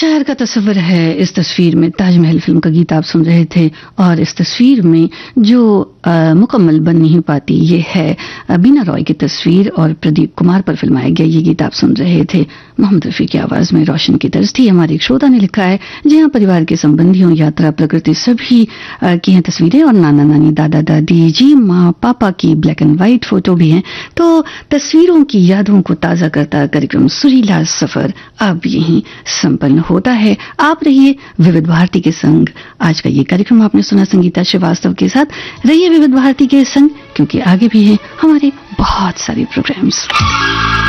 शायर का तस्वर है। इस तस्वीर में ताजमहल फिल्म का गीत आप सुन रहे थे और इस तस्वीर में जो मुकम्मल बन नहीं पाती ये है बीना रॉय की तस्वीर और प्रदीप कुमार पर फिल्माया गया ये गीत आप सुन रहे थे। मोहम्मद रफी की आवाज में रोशन की तर्ज थी। हमारे एक श्रोता ने लिखा है जी हाँ, परिवार के संबंधियों, यात्रा, प्रकृति सभी की हैं तस्वीरें और नाना नानी, दादा दादी, जी माँ, पापा की ब्लैक एंड व्हाइट फोटो भी हैं। तो तस्वीरों की यादों को ताजा करता कार्यक्रम सुरीला सफर अब यहीं संपन्न होता है। आप रहिए विविध भारती के संग। आज का ये कार्यक्रम आपने सुना संगीता श्रीवास्तव के साथ। रहिए विविध भारती के संग क्योंकि आगे भी हैं हमारे बहुत सारे प्रोग्राम्स।